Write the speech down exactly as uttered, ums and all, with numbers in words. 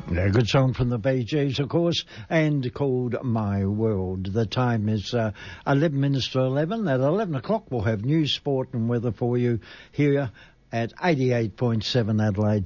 A good song from the Bee Gees, of course, and called My World. The time is uh, eleven minutes to eleven. At eleven o'clock, we'll have news, sport and weather for you here at eighty-eight point seven Adelaide